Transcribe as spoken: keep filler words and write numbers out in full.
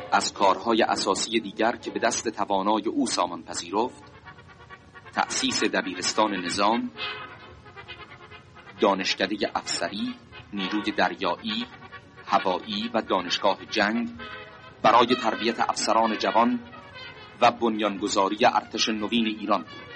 از کارهای اساسی دیگر که به دست توانای او سامان پذیرفت، تأسیس دبیرستان نظام، دانشکده افسری، نیروی دریایی، هوایی و دانشگاه جنگ برای تربیت افسران جوان و بنیانگذاری ارتش نوین ایران بود.